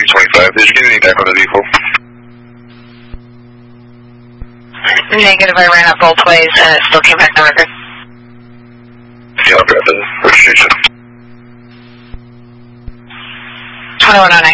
25. Did you get any back on the vehicle? Negative, I ran up both ways and it still came back no record. Yeah, I'll grab the registration. 2109.